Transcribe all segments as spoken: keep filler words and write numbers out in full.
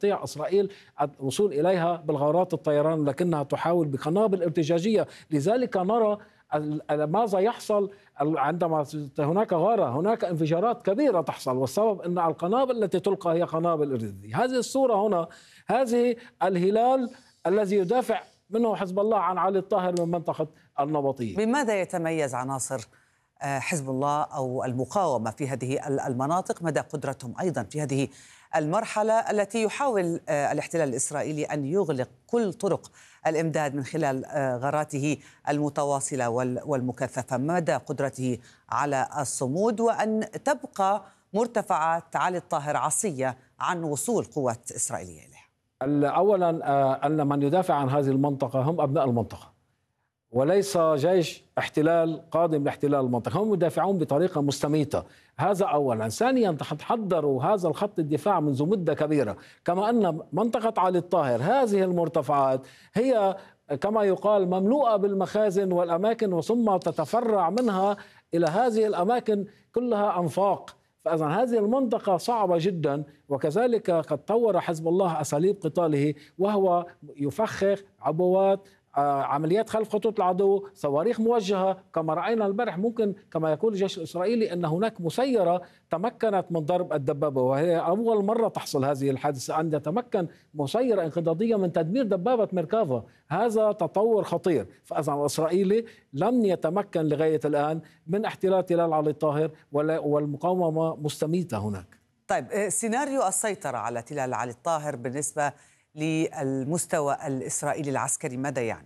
تستطيع إسرائيل الوصول إليها بالغارات الطيران، لكنها تحاول بقنابل ارتجاجية. لذلك نرى ماذا يحصل عندما هناك غارة، هناك انفجارات كبيرة تحصل، والسبب أن القنابل التي تلقى هي قنابل ارتجاجية. هذه الصورة هنا، هذه الهلال الذي يدافع منه حزب الله عن علي الطاهر من منطقة النبطية. بماذا يتميز عناصر حزب الله أو المقاومة في هذه المناطق؟ مدى قدرتهم أيضا في هذه المرحلة التي يحاول الاحتلال الإسرائيلي أن يغلق كل طرق الإمداد من خلال غاراته المتواصلة والمكثفة؟ مدى قدرته على الصمود وأن تبقى مرتفعات علي الطاهر عصية عن وصول قوات إسرائيلية إليها؟ أولا أن من يدافع عن هذه المنطقة هم أبناء المنطقة، وليس جيش احتلال قادم لاحتلال المنطقة، هم يدافعون بطريقة مستميتة. هذا أولا. ثانيا تحضروا هذا الخط الدفاع منذ مدة كبيرة، كما أن منطقة علي الطاهر هذه المرتفعات هي كما يقال مملوءة بالمخازن والأماكن، ثم تتفرع منها إلى هذه الأماكن كلها أنفاق. فإذا هذه المنطقة صعبة جدا، وكذلك قد طور حزب الله أساليب قتاله، وهو يفخخ عبوات، عمليات خلف خطوط العدو، صواريخ موجهة كما رأينا البارح. ممكن كما يقول الجيش الإسرائيلي أن هناك مسيرة تمكنت من ضرب الدبابة، وهي أول مرة تحصل هذه الحادثة أن يتمكن مسيرة انقضاضية من تدمير دبابة ميركافا. هذا تطور خطير. فإذا الإسرائيلي لم يتمكن لغاية الآن من احتلال تلال علي الطاهر، والمقاومة مستميتة هناك. طيب، سيناريو السيطرة على تلال علي الطاهر بالنسبة للمستوى الإسرائيلي العسكري ماذا يعني؟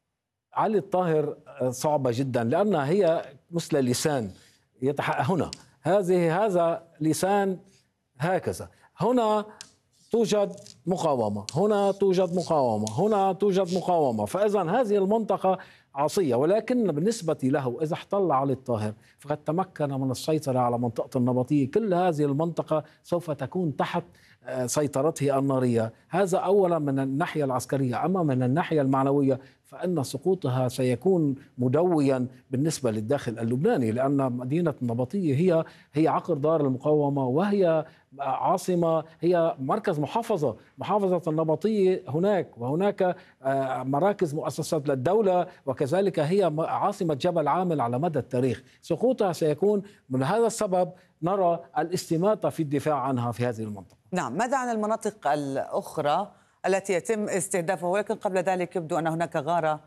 علي الطاهر صعبة جدا، لأنها هي مثل لسان يتحقق هنا. هذه هذا لسان هكذا، هنا توجد مقاومة، هنا توجد مقاومة، هنا توجد مقاومة. فإذا هذه المنطقة عصية. ولكن بالنسبة له إذا احتل علي الطاهر فقد تمكن من السيطرة على منطقة النبطية. كل هذه المنطقة سوف تكون تحت سيطرته النارية. هذا أولا من الناحية العسكرية. أما من الناحية المعنوية فإن سقوطها سيكون مدويا بالنسبة للداخل اللبناني، لأن مدينة النبطية هي هي عقر دار المقاومة، وهي عاصمة، هي مركز محافظة محافظة النبطية هناك، وهناك مراكز مؤسسات للدولة، وكذلك هي عاصمة جبل عامل على مدى التاريخ. سقوطها سيكون من هذا السبب نرى الاستماتة في الدفاع عنها في هذه المنطقة. نعم. ماذا عن المناطق الأخرى التي يتم استهدافها؟ ولكن قبل ذلك يبدو أن هناك غارة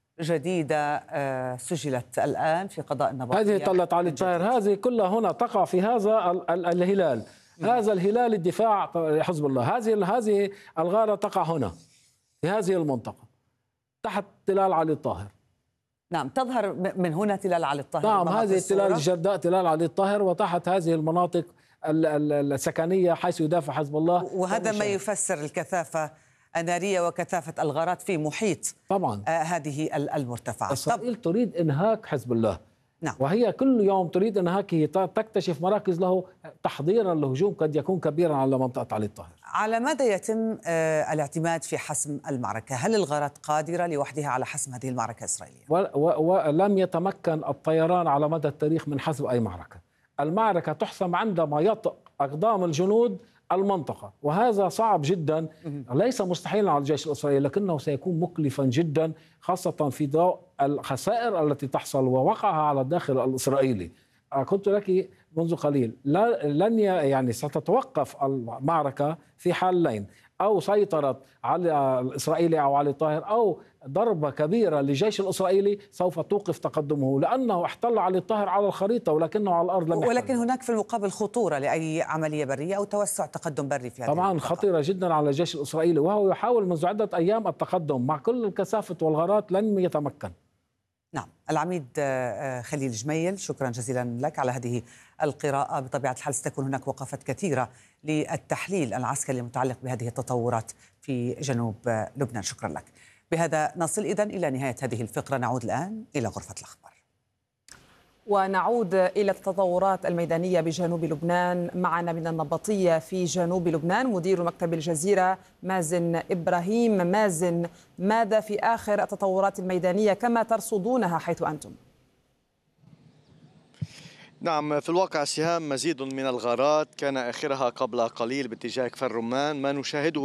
جديدة سجلت الآن في قضاء النبطية. هذه طلت علي الطاهر، هذه كلها هنا تقع في هذا الهلال. هذا الهلال الدفاع حزب الله. هذه هذه الغارة تقع هنا في هذه المنطقة تحت تلال علي الطاهر. نعم، تظهر من هنا تلال علي الطاهر. نعم، هذه تلال الجرداء تلال علي الطاهر، وتحت هذه المناطق السكنية حيث يدافع حزب الله. وهذا ما يفسر الكثافة النارية وكثافة الغارات في محيط طبعا آه هذه المرتفعات. إسرائيل تريد إنهاك حزب الله. نعم. وهي كل يوم تريد إنهاكه، تكتشف مراكز له تحضيرا لهجوم قد يكون كبيرا على منطقة علي الطاهر. على ماذا يتم آه الاعتماد في حسم المعركة؟ هل الغارات قادرة لوحدها على حسم هذه المعركة الإسرائيلية؟ ولم يتمكن الطيران على مدى التاريخ من حسم أي معركة. المعركة تحسم عندما يطأ أقدام الجنود المنطقة، وهذا صعب جدا. ليس مستحيلا على الجيش الإسرائيلي، لكنه سيكون مكلفا جدا، خاصة في ضوء الخسائر التي تحصل ووقعها على الداخل الإسرائيلي. قلت لك منذ قليل لن يعني ستتوقف المعركة في حالين: أو سيطرة على الإسرائيلي أو علي الطاهر، أو ضربة كبيرة للجيش الإسرائيلي سوف توقف تقدمه، لأنه احتل علي الطاهر على الخريطة ولكنه على الأرض لم يحتل. ولكن هناك في المقابل خطورة لأي عملية برية أو توسع تقدم بري في هذه طبعا المنطقة. خطيرة جدا على الجيش الإسرائيلي، وهو يحاول منذ عدة أيام التقدم مع كل الكثافة والغارات، لن يتمكن. نعم. العميد خليل جميل، شكرا جزيلا لك على هذه القراءة. بطبيعة الحال ستكون هناك وقفات كثيرة للتحليل العسكري المتعلق بهذه التطورات في جنوب لبنان. شكرا لك. بهذا نصل إذن إلى نهاية هذه الفقرة. نعود الآن إلى غرفة الأخبار ونعود إلى التطورات الميدانية بجنوب لبنان. معنا من النبطية في جنوب لبنان مدير مكتب الجزيرة مازن إبراهيم. مازن، ماذا في آخر التطورات الميدانية كما ترصدونها حيث أنتم؟ نعم، في الواقع سهام مزيد من الغارات كان آخرها قبل قليل باتجاه كفر رمان. ما نشاهده